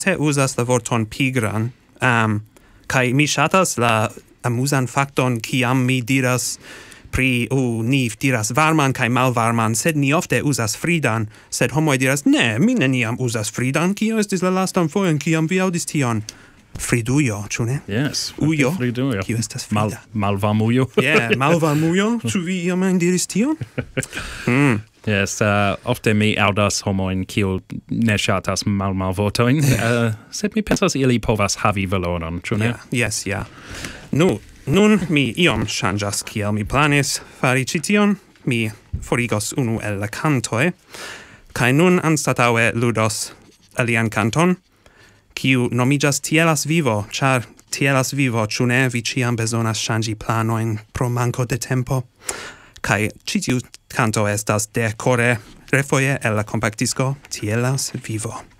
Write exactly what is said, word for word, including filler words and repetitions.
ofte uzas la vorton pigran, um, kai mi shatas la amusan fakton kiam mi diras pri, uh, ni diras varman kai malvarman, sed ni ofte uzas fridan, sed homoi diras, ne, mi neniam uzas fridan, kio estis la lastan fojon kiam vi audis tion? Fridujo, ĉu ne? Yes. Ujo? Fridujo. Kio estas frida? Mal, malvarmujo. Yeah, malvarmujo? Ĉu vi iam diris tion? Mm. Yes, uh, ofte mi audas homoin kiel ne shatas mal malvotoin, uh, sed mi pensas ili povas havi valoron, ĉu ne? Yeah, yes, yeah. Nu, nun mi iom ŝanĝas kiel mi planis fari ĉi tion. Mi forigos unu el la kantoj, kaj nun anstataŭe ludos alian kanton, kiu nomiĝas Tielas vivo, ĉar tielas vivo, ĉu ne, vi ĉiam bezonas ŝanĝi planojn pro manko de tempo. Kaj ĉi tiu canto estas de core refoje el la compactisco Tielas vivo.